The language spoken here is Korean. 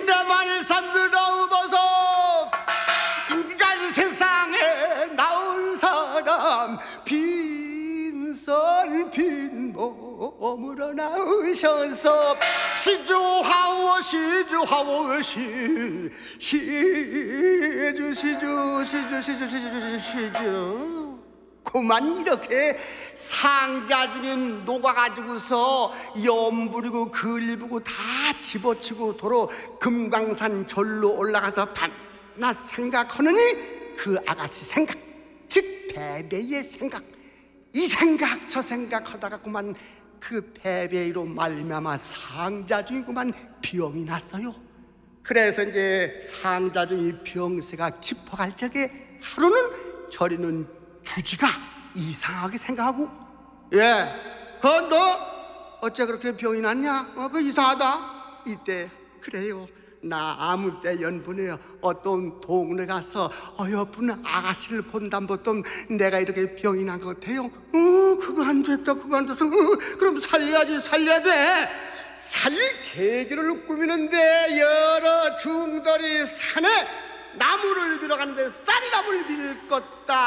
내말 삼들어보소. 인간 세상에 나온 사람 빈선 빈 몸으로 나오셔서 시주하오 시주하오 시주 그만 이렇게 상자 중에 녹아가지고서 염부리고 글부고 다 집어치고 도로 금강산 절로 올라가서 밤낮 생각하느니 그 아가씨 생각, 즉 패배의 생각, 이 생각 저 생각하다가 그만 그 패배로 말미암아 상자 중에 그만 병이 났어요. 그래서 이제 상자 중에 병세가 깊어갈 적에 하루는 저리는 주지가 이상하게 생각하고, 예, 너 어째 그렇게 병이 났냐? 그거 이상하다. 이때 그래요, 나 아무 때 연분에 어떤 동네 가서 어여쁜 아가씨를 본다보통 내가 이렇게 병이 난 것 같아요. 그거 안 됐다, 그거 안 돼서 그럼 살려야지, 살려야 돼. 살릴 계기를 꾸미는데 여러 중더리 산에 나무를 빌어가는데 쌀나무를 빌 것다.